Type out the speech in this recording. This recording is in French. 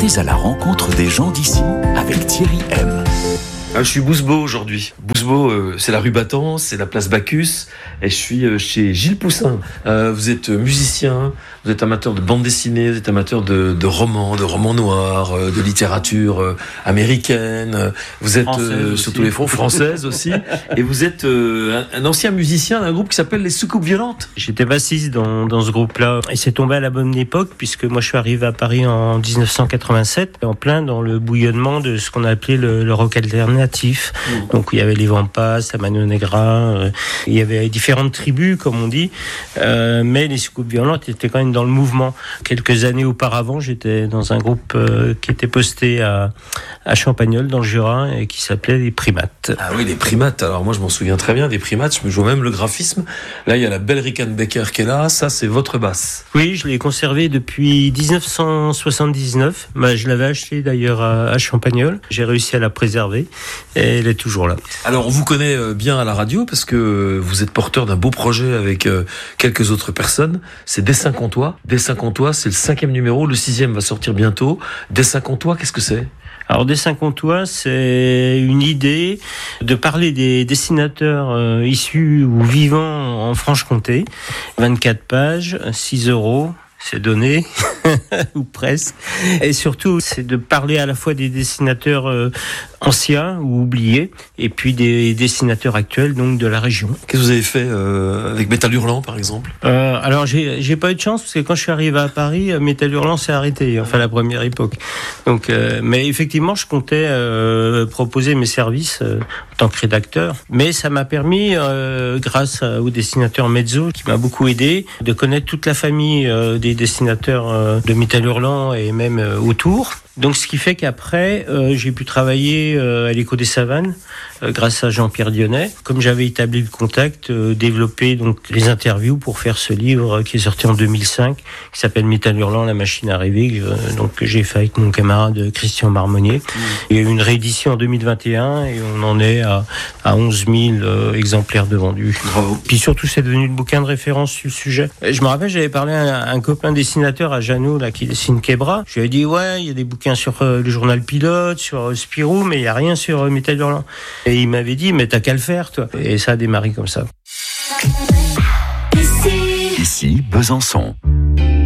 Partez à la rencontre des gens d'ici avec Thierry M. Je suis Bousbeau aujourd'hui. Bousbeau, c'est la rue Battant, c'est la place Bacchus, et je suis chez Gilles Poussin. Vous êtes musicien, vous êtes amateur de bande dessinée, vous êtes amateur de romans noirs, de littérature américaine. Vous êtes sur tous les fronts, française aussi, et vous êtes un ancien musicien d'un groupe qui s'appelle les Soucoupes Violentes. J'étais bassiste dans ce groupe-là, et c'est tombé à la bonne époque, puisque moi je suis arrivé à Paris en 1987, en plein dans le bouillonnement de ce qu'on appelait le rock alternatif. Donc il y avait les Vampas, la Mano Negra, il y avait différentes tribus comme on dit, mais les Soucoupes Violentes étaient quand même dans le mouvement. Quelques années auparavant, j'étais dans un groupe qui était posté à Champagnole dans le Jura et qui s'appelait les Primates. Ah oui, les Primates. Alors moi je m'en souviens très bien des Primates, je me joue même le graphisme. Là il y a la belle Rickenbacker qui est là, ça c'est votre basse. Oui, je l'ai conservée depuis 1979. Je l'avais achetée d'ailleurs à Champagnole. J'ai réussi à la préserver. Et elle est toujours là. Alors on vous connaît bien à la radio parce que vous êtes porteur d'un beau projet avec quelques autres personnes. C'est Dessin Comtois. Dessin Comtois, c'est le 5e numéro, le 6e va sortir bientôt. Dessin Comtois, qu'est-ce que c'est ? Alors Dessin Comtois, c'est une idée de parler des dessinateurs issus ou vivant en Franche-Comté. 24 pages, 6 €. C'est donné, ou presque. Et surtout, c'est de parler à la fois des dessinateurs anciens ou oubliés, et puis des dessinateurs actuels, donc de la région. Qu'est-ce que vous avez fait avec Métal Hurlant, par exemple ? Alors, j'ai pas eu de chance, parce que quand je suis arrivé à Paris, Métal Hurlant s'est arrêté, enfin la première époque. Donc, mais effectivement, je comptais proposer mes services en tant que rédacteur. Mais ça m'a permis, grâce au dessinateur Mezzo, qui m'a beaucoup aidé, de connaître toute la famille des dessinateurs de Métal Hurlant et même autour. Donc ce qui fait qu'après j'ai pu travailler à l'Écho des Savanes grâce à Jean-Pierre Dionnet. Comme j'avais établi le contact, développé donc les interviews pour faire ce livre qui est sorti en 2005, qui s'appelle Métal Hurlant, la machine à rêver, que j'ai fait avec mon camarade Christian Marmonnier. Il y a eu une réédition en 2021 et on en est à 11 000 exemplaires de vendus. Bravo. Puis surtout c'est devenu le bouquin de référence sur le sujet. Je me rappelle, j'avais parlé à un copain dessinateur à Jeannot là qui dessine Kebra. Je lui ai dit ouais, il y a des bouquins sur le journal Pilote, sur Spirou, mais il n'y a rien sur Métal Hurlant. Et il m'avait dit, mais t'as qu'à le faire, toi. Et ça a démarré comme ça. Ici, Besançon.